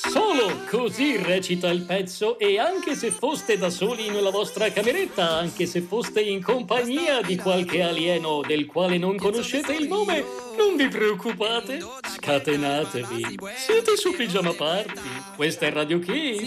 Solo così recita il pezzo e anche se foste da soli nella vostra cameretta, anche se foste in compagnia di qualche alieno del quale non conoscete il nome, non vi preoccupate, scatenatevi. Siete su Pigiama Party. Questa è Radio Kid.